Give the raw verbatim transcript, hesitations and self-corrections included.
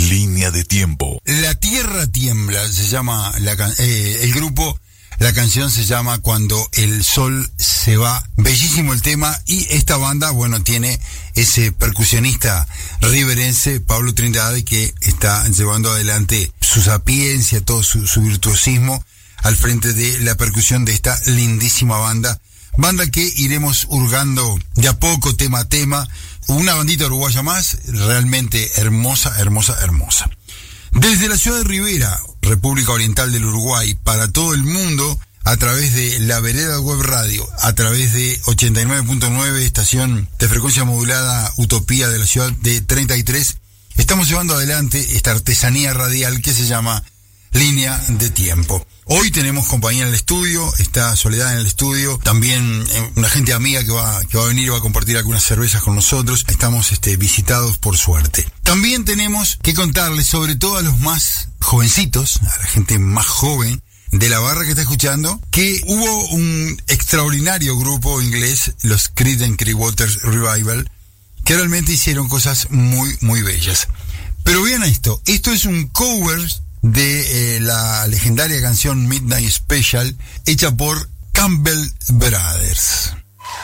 Línea de tiempo. La Tierra Tiembla se llama la can- eh, el grupo. La canción se llama Cuando el Sol se va. Bellísimo el tema. Y esta banda, bueno, tiene ese percusionista riverense, Pablo Trindade, que está llevando adelante su sapiencia, todo su, su virtuosismo al frente de la percusión de esta lindísima banda. Banda que iremos hurgando de a poco, tema a tema. Una bandita uruguaya más, realmente hermosa, hermosa, hermosa. Desde la ciudad de Rivera, República Oriental del Uruguay, para todo el mundo, a través de La Vereda Web Radio, a través de ochenta y nueve punto nueve, estación de frecuencia modulada Utopía de la ciudad de treinta y tres, estamos llevando adelante esta artesanía radial que se llama Línea de Tiempo. Hoy tenemos compañía en el estudio, está Soledad en el estudio, también una gente amiga que va, que va a venir y va a compartir algunas cervezas con nosotros. Estamos este, visitados por suerte. También tenemos que contarles, sobre todo a los más jovencitos, a la gente más joven de la barra que está escuchando, que hubo un extraordinario grupo inglés, los Creedence Clearwater Revival, que realmente hicieron cosas muy, muy bellas. Pero vean esto, esto es un cover de eh, la legendaria canción Midnight Special, hecha por Campbell Brothers.